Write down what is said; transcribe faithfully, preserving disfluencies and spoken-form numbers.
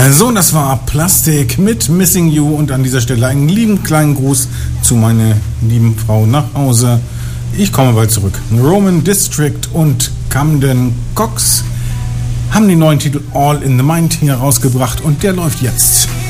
So, das war Plastik mit Missing You und an dieser Stelle einen lieben kleinen Gruß zu meiner lieben Frau nach Hause. Ich komme bald zurück. Roman District und Camden Cox haben den neuen Titel All in the Mind hier rausgebracht und der läuft jetzt.